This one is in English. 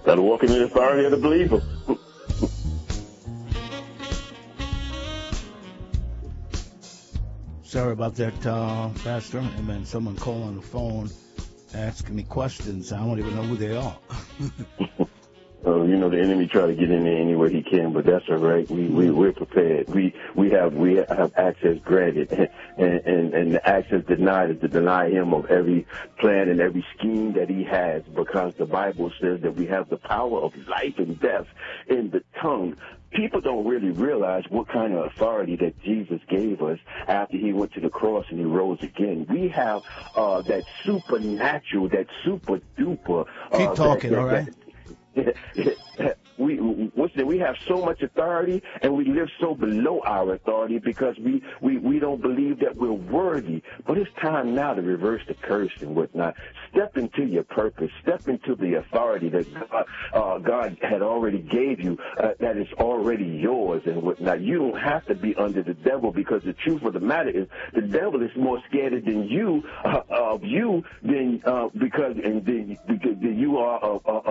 Gotta walk in the authority of the believer. Sorry about that, Pastor. Amen. Someone called on the phone asking me questions. I don't even know who they are. You know, the enemy try to get in there any way he can, but that's all right. We're prepared. We have access granted, and the access denied is to deny him of every plan and every scheme that he has, because the Bible says that we have the power of life and death in the tongue. People don't really realize what kind of authority that Jesus gave us after he went to the cross and he rose again. We have that supernatural, that super duper. Keep talking, all right? We have so much authority, and we live so below our authority because we don't believe that we're worthy. But it's time now to reverse the curse and whatnot. Step into your purpose. Step into the authority that God had already gave you, that is already yours and whatnot. You don't have to be under the devil, because the truth of the matter is the devil is more scared than you of you than because you are